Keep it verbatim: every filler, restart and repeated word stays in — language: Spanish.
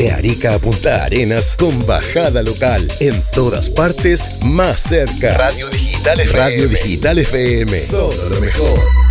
De Arica a Punta Arenas con bajada local. En todas partes, más cerca. Radio Digital F M. Radio Digital F M. Solo lo mejor.